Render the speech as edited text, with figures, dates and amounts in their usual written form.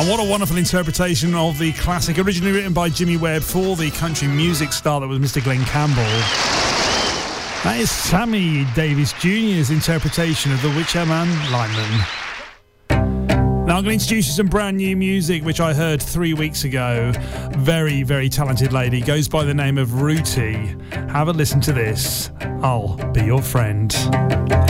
And what a wonderful interpretation of the classic, originally written by Jimmy Webb for the country music star that was Mr. Glenn Campbell. That is Sammy Davis Jr.'s interpretation of The Witcher Man Lineman. Now I'm going to introduce you some brand new music which I heard 3 weeks ago. Very, very talented lady, goes by the name of Rooty. Have a listen to this. I'll Be Your Friend.